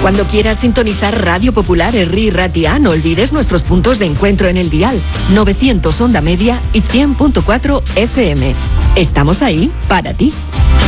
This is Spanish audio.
Cuando quieras sintonizar Radio Popular Herri Ratia, no olvides nuestros puntos de encuentro en el dial 900 onda media y 100.4 FM. Estamos ahí para ti.